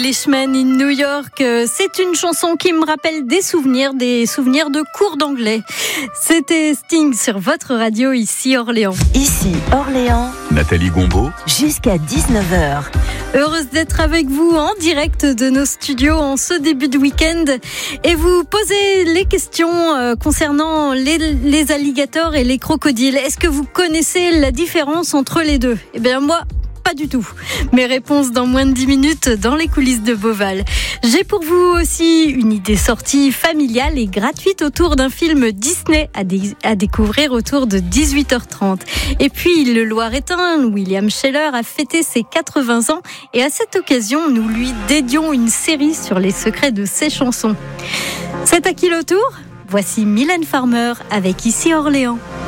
Englishman in New York, c'est une chanson qui me rappelle des souvenirs de cours d'anglais. C'était Sting sur votre radio, ici Orléans. Ici Orléans, Nathalie Gombeau, jusqu'à 19h. Heureuse d'être avec vous en direct de nos studios en ce début de week-end et vous poser les questions concernant les alligators et les crocodiles. Est-ce que vous connaissez la différence entre les deux ? Eh bien moi, pas du tout. Mes réponses dans moins de 10 minutes dans les coulisses de Beauval. J'ai pour vous aussi une idée sortie familiale et gratuite autour d'un film Disney à découvrir autour de 18h30. Et puis le Loiretain, William Scheller, a fêté ses 80 ans et à cette occasion, nous lui dédions une série sur les secrets de ses chansons. C'est à qui le tour ? Voici Mylène Farmer avec Ici Orléans.